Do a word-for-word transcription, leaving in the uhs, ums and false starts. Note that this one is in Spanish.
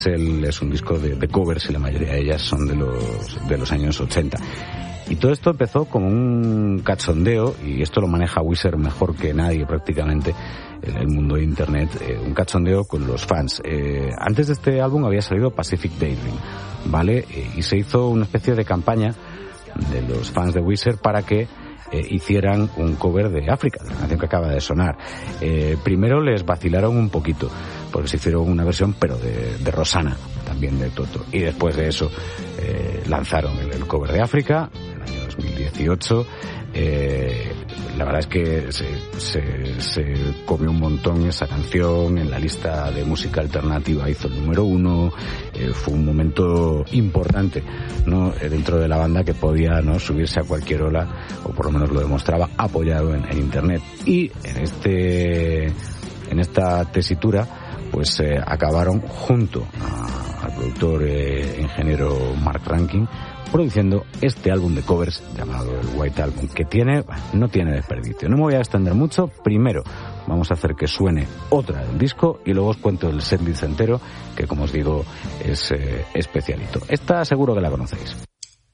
El, es un disco de, de covers y la mayoría de ellas son de los, de los años ochenta. Y todo esto empezó como un cachondeo, y esto lo maneja Weezer mejor que nadie prácticamente en el mundo de internet, eh, un cachondeo con los fans. Eh, antes de este álbum había salido Pacific Daydream, ¿vale? Eh, y se hizo una especie de campaña de los fans de Weezer para que eh, hicieran un cover de África, la canción que acaba de sonar. Eh, primero les vacilaron un poquito, porque se hicieron una versión, pero de, de Rosana, también de Toto. Y después de eso eh, lanzaron el, el cover de África, en el año dos mil dieciocho. Eh, la verdad es que se, se, se comió un montón esa canción, en la lista de música alternativa hizo el número uno, eh, fue un momento importante, ¿no?, dentro de la banda, que podía, ¿no?, subirse a cualquier ola, o por lo menos lo demostraba, apoyado en, en internet. Y en este, en esta tesitura, pues eh, acabaron junto a, al productor eh, ingeniero Mark Rankin produciendo este álbum de covers llamado el White Album, que tiene, bueno, no tiene desperdicio. No me voy a extender mucho. Primero vamos a hacer que suene otra del disco y luego os cuento el setlist entero, que como os digo es eh, especialito. Esta seguro que la conocéis.